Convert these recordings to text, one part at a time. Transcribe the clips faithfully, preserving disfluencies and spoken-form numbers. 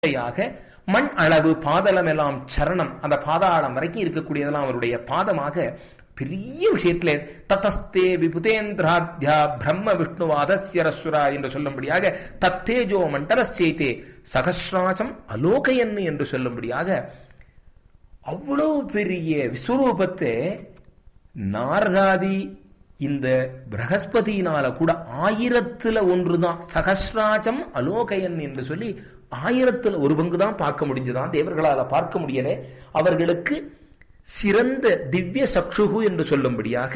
மண் அளவு பாதலம் எல்லாம் சரணம், அந்த பாதாளம் வரைக்கும் இருக்கக்கூடியதெல்லாம் அவருடைய பாதமாக பெரிய விஷயத்திலே ததஸ்தே விபுதேந்திராத்யா பிரம்ம விஷ்ணுவாதஸ்யரஸ்வரா என்று சொல்லும்படியாக தத்தேஜோ மண்டலஸ்சேதே சகஸ்ராசம் அலோகயன் என்று சொல்லும்படியாக அவ்வளவு பெரிய விஸ்வரூபத்தை நாரதாதி இந்த பிரகஸ்பதியினால கூட ஆயிரத்துல ஒன்றுதான் சகஸ்ராஜம் அலோகயன் என்று சொல்லி ஆயிரத்துல ஒரு பங்கு தான் பார்க்க முடிஞ்சுதான், தேவர்களால பார்க்க முடியல. அவர்களுக்கு சிறந்த திவ்ய சக்ஷுகு என்று சொல்லும்படியாக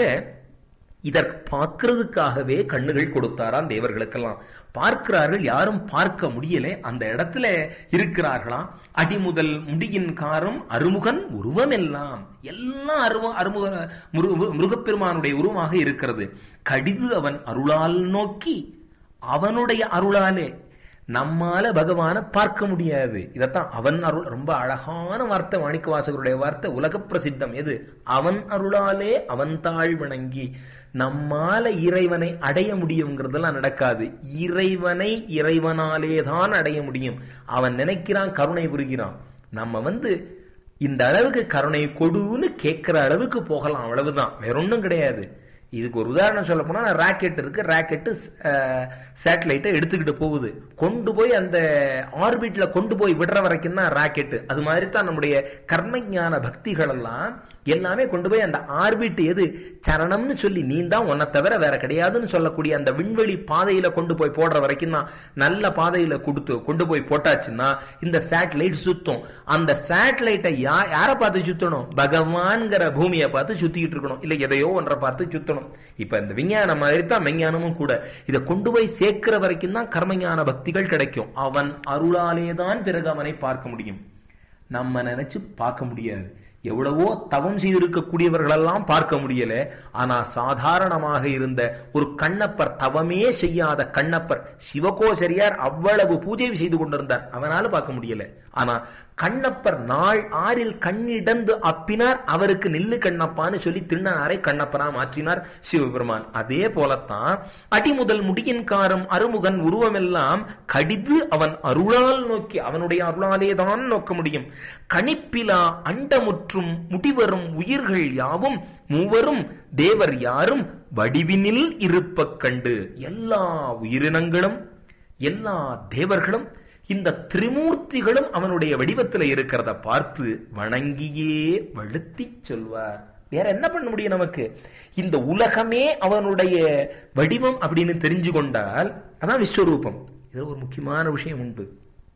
இதற்கு பார்க்கிறதுக்காகவே கண்ணுகள் கொடுத்தாராம் தேவர்களுக்கெல்லாம். பார்க்கிறார்கள், யாரும் பார்க்க முடியல, அந்த இடத்துல இருக்கிறார்களாம். அடிமுதல் முடியின் காரம் அருமுகன் உருவமெல்லாம் எல்லாம் அருவ அருமுக முருகப்பெருமானுடைய உருவமாக இருக்கிறது. கடிது அவன் அருளால் நோக்கி, அவனுடைய அருளாலே நம்மால பகவான பார்க்க முடியாது. இதத்தான் அவன் அருள், ரொம்ப அழகான வார்த்தை, மாணிக்க வாசகருடைய வார்த்தை, உலக பிரசித்தம். எது? அவன் அருளாலே அவன் தாழ் வணங்கி. நம்மால இறைவனை அடைய முடியுங்கிறதெல்லாம் நடக்காது. இறைவனை இறைவனாலே தான் அடைய முடியும். அவன் நினைக்கிறான், கருணை புரிகிறான். நம்ம வந்து இந்த அளவுக்கு கருணை கொடுன்னு கேட்கிற அளவுக்கு போகலாம், அவ்வளவுதான், வேற ஒன்றும் கிடையாது. இதுக்கு ஒரு உதாரணம் சொல்ல போனா, ராக்கெட் இருக்கு, ராக்கெட்டு சேட்டலைட்டை எடுத்துக்கிட்டு போகுது, கொண்டு போய் அந்த ஆர்பிட்ல கொண்டு போய் விடுற வரைக்கும் தான் ராக்கெட்டு. அது மாதிரி தான் நம்முடைய கர்மஞான பக்திகள் எல்லாம் எல்லாமே கொண்டு போய் அந்த ஆர்பிட் எது சரணம்னு சொல்லி நீ தான் உன்னை தவிர வேற கிடையாதுன்னு சொல்லக்கூடிய அந்த விண்வெளி பாதையில கொண்டு போய் போடுற வரைக்கும் தான். நல்ல பாதையில கொடுத்து கொண்டு போய் போட்டாச்சுன்னா இந்த சேட்டலைட் சுத்தும். அந்த சேட்டலைட்டை யா யாரை பார்த்து சுத்தணும்? பகவான்கிற பூமியை பார்த்து சுத்திக்கிட்டு இருக்கணும், இல்லை எதையோ ஒன்றை பார்த்து சுத்தணும். இப்ப இந்த விஞ்ஞானம் மாதிரி தான் மெஞ்ஞானமும் கூட. இதை கொண்டு போய் சேர்க்கிற வரைக்கும் தான் கர்மஞான பக்திகள் கிடைக்கும். அவன் அருளாலே தான் பிறகு அவனை பார்க்க முடியும். நம்ம நினைச்சு பார்க்க முடியாது. எவ்வளவோ தவம் செய்திருக்கக்கூடியவர்களெல்லாம் பார்க்க முடியல. ஆனா சாதாரணமாக இருந்த ஒரு கண்ணப்பர், தவமே செய்யாத கண்ணப்பர், சிவகோசரியார் அவ்வளவு பூஜை செய்து கொண்டிருந்தார், அவனால பார்க்க முடியல. ஆனா கண்ணப்பர் நாள் ஆறில் கண்ணிடந்து அப்பினார், அவருக்கு நில்லு கண்ணப்பான்னு சொல்லி திண்ணனாரை கண்ணப்பரா மாற்றினார் சிவபெருமான். அதே போலத்தான் அடிமுதல் முடியின் காரம் அருமுகன் உருவமெல்லாம் கடிது அவன் அருளால் நோக்கி, அவனுடைய அருளாலே தான் நோக்க முடியும். கணிப்பிலா அண்டமுற்றும் முடிவரும் உயிர்கள் யாவும் மூவரும் தேவர் யாரும் வடிவினில் இருப்ப கண்டு. எல்லா உயிரினங்களும் எல்லா தேவர்களும் இந்த திரிமூர்த்திகளும் அவனுடைய வடிவத்தில் இருக்கிறத பார்த்து வணங்கியே வழுத்தி சொல்வார். வேற என்ன பண்ண முடியும் நமக்கு? இந்த உலகமே அவனுடைய வடிவம் அப்படின்னு தெரிஞ்சு கொண்டால் அதான் விஸ்வரூபம். இதுல ஒரு முக்கியமான விஷயம் உண்டு.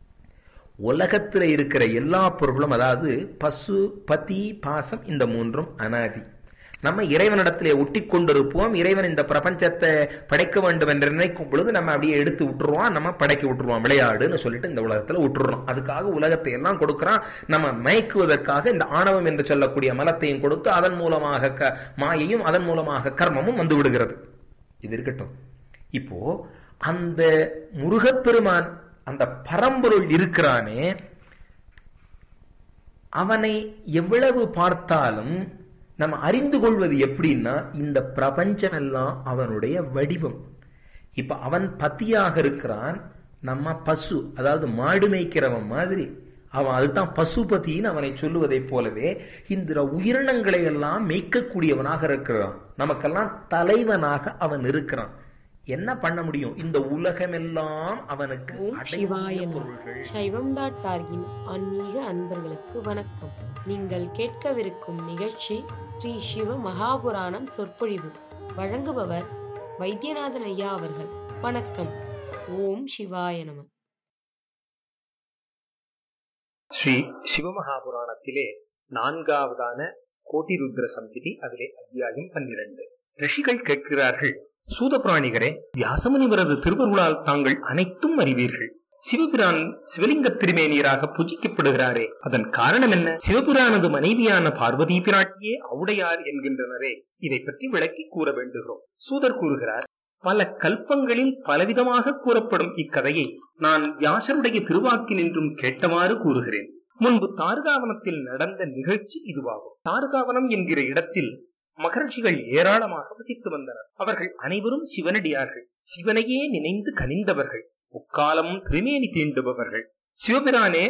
உலகத்துல இருக்கிற எல்லா பொருளும், அதாவது பசு பதி பாசம், இந்த மூன்றும் அனாதி. நம்ம இறைவனிடத்திலே ஒட்டி கொண்டிருப்போம். இறைவன் இந்த பிரபஞ்சத்தை படைக்க வேண்டும் என்று நினைக்கும் பொழுது நம்ம அப்படியே எடுத்து விட்டுருவோம், நம்ம படைக்க விட்டுருவோம், விளையாடுன்னு சொல்லிட்டு இந்த உலகத்துல விட்டுறோம். அதுக்காக உலகத்தை எல்லாம் கொடுக்கிறான். நம்ம மயக்குவதற்காக இந்த ஆணவம் என்று சொல்லக்கூடிய மலத்தையும் கொடுத்து அதன் மூலமாக மாயையும் அதன் மூலமாக கர்மமும் வந்து விடுகிறது. இது இருக்கட்டும். இப்போ அந்த முருகப்பெருமான், அந்த பரம்பொருள் இருக்கிறானே, அவனை எவ்வளவு பார்த்தாலும் நம்ம அறிந்து கொள்வது எப்படின்னா, இந்த பிரபஞ்சம் எல்லாம் அவனுடைய வடிவம். இப்ப அவன் பத்தியாக இருக்கிறான், நம்ம பசு, அதாவது மாடு மேய்க்கிறவன் மாதிரி அவன். அதுதான் பசுபதின்னு அவனை சொல்லுவதை போலவே இந்த உயிரினங்களை எல்லாம் மேய்க்கக்கூடியவனாக இருக்கிறான். நமக்கெல்லாம் தலைவனாக அவன் இருக்கிறான். என்ன பண்ண முடியும்? இந்த உலகமெல்லாம் அவனுக்கு அடைவாய பொருள்கள். சைவம் டாட் டார்கின் ஆன்மீக அன்பர்களுக்கு வணக்கம். நீங்கள் கேட்கவிருக்கும் நிகழ்ச்சி ஸ்ரீ சிவ மகாபுராணம் சொற்பொழிவு. வழங்குபவர் வைத்தியநாதன் ஐயா அவர்கள். வணக்கம். ஓம் சிவாய நம. ஸ்ரீ சிவமகாபுராணத்திலே நான்காவதான கோட்டி ருத்ர சம்ஹிதி, அதிலே அத்தியாயம் பன்னிரண்டு. ரிஷிகள் கேட்கிறார்கள், சூதபிராணிகரே, வியாசமுனிவரது திருவருளால் தாங்கள் அனைத்தும் அறிவீர்கள். சிவபிரான் சிவலிங்க திருமேனியராக பூஜிக்கப்படுகிறாரே, அதன் காரணம் என்ன? சிவபிரானது மனைவியான பார்வதி பிராட்டியே அவுடையார் என்கின்றனரே, இதை பற்றி விளக்கி கூற வேண்டுகிறோம். சூதர் கூறுகிறார், பல கல்பங்களில் பலவிதமாக கூறப்படும் இக்கதையை நான் வியாசருடைய திருவாக்கினின்றும் கேட்டவாறு கூறுகிறேன். முன்பு தாருகாவனத்தில் நடந்த நிகழ்ச்சி இதுவாகும். தாருகாவனம் என்கிற இடத்தில் மகர்ஷிகள் ஏராளமாக வசித்து வந்தனர். அவர்கள் அனைவரும் சிவனடியார்கள், சிவனையே நினைந்து கனிந்தவர்கள், முக்காலமும் திருமேனி தீண்டுபவர்கள். சிவபிரானே